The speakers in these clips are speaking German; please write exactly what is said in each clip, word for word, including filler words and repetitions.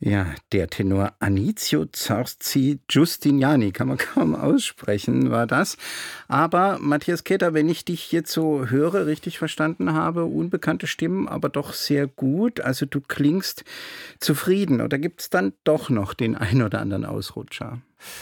Ja, der Tenor Anicio Zorzi Giustiniani, kann man kaum aussprechen, war das. Aber Matthias Keter, wenn ich dich jetzt so höre, richtig verstanden habe, unbekannte Stimmen, aber doch sehr gut. Also du klingst zufrieden. Oder gibt es dann doch noch den ein oder anderen Ausrutscher?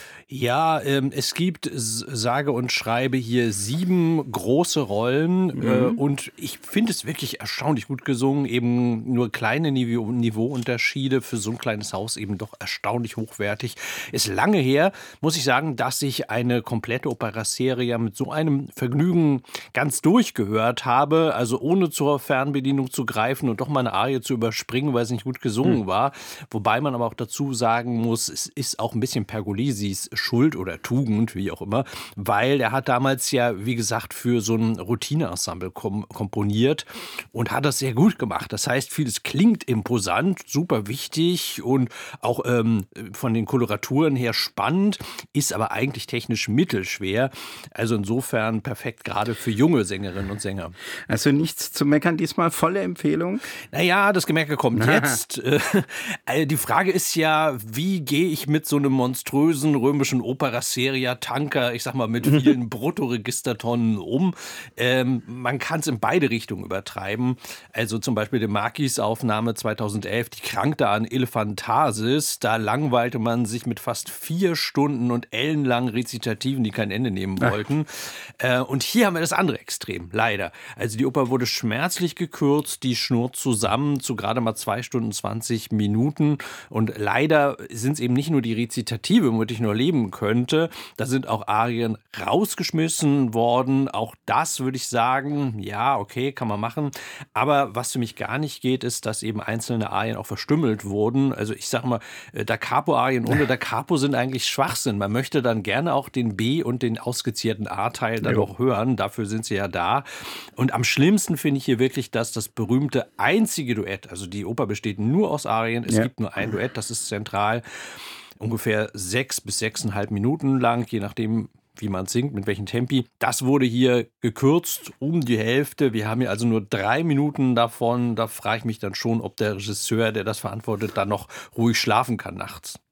Ja, ähm, es gibt s sage und schreibe hier sieben große Rollen, äh, Mhm. und ich finde es wirklich erstaunlich gut gesungen, eben nur kleine Niveau Niveauunterschiede für so ein kleines Haus eben doch erstaunlich hochwertig. Ist lange her, muss ich sagen, dass ich eine komplette Opera seria mit so einem Vergnügen ganz durchgehört habe, also ohne zur Fernbedienung zu greifen und doch mal 'ne Arie zu überspringen, weil es nicht gut Hm. gesungen war. Wobei man aber auch dazu sagen muss, es ist auch ein bisschen Pergolisis Schuld oder Tugend, wie auch immer, weil der hat damals ja, wie gesagt, für so ein Routine-Ensemble kom komponiert und hat das sehr gut gemacht. Das heißt, vieles klingt imposant, super wichtig und auch, ähm, von den Koloraturen her spannend, ist aber eigentlich technisch mittelschwer. Also, insofern perfekt gerade für junge Sängerinnen und Sänger. Also nichts zu meckern, diesmal volle Empfehlung. Na ja, das Gemerke kommt jetzt. Äh, äh, die Frage ist ja, wie gehe ich mit so einem monströsen römischen Opera seria Tanker, ich sag mal, mit vielen Bruttoregistertonnen um? Ähm, man kann es in beide Richtungen übertreiben. Also zum Beispiel die Marquis-Aufnahme zweitausendelf, die krankte an Elephantasis. Da langweilte man sich mit fast vier Stunden und ellenlangen Rezitativen, die kein Ende nehmen Ach, wollten. Äh, und hier haben wir das andere Extrem, leider. Also die Oper wurde schmerzlich gekürzt, die schnurrt zusammen zu gerade mal zwei Stunden zwanzig Minuten. Und leider sind es eben nicht nur die Rezitative, womit ich nur leben könnte. Da sind auch Arien rausgeschmissen worden. Auch das würde ich sagen, ja, okay, kann man machen. Aber was für mich gar nicht geht, ist, dass eben einzelne Arien auch verstümmelt wurden. Also ich sag mal, äh, Da Capo-Arien ohne Da Capo sind eigentlich Schwachsinn. Man möchte dann gerne auch den B- und den ausgezierten A-Teil dann jo. auch hören. Dafür sind sie ja da. Und am schlimmsten finde ich hier wirklich, dass das berühmte einzige Duett, also die Oper besteht nur aus Arien, es Ja. gibt nur ein Duett, das ist zentral, ungefähr sechs bis sechseinhalb Minuten lang, je nachdem, wie man singt, mit welchen Tempi. Das wurde hier gekürzt um die Hälfte. Wir haben hier also nur drei Minuten davon. Da frage ich mich dann schon, ob der Regisseur, der das verantwortet, dann noch ruhig schlafen kann nachts.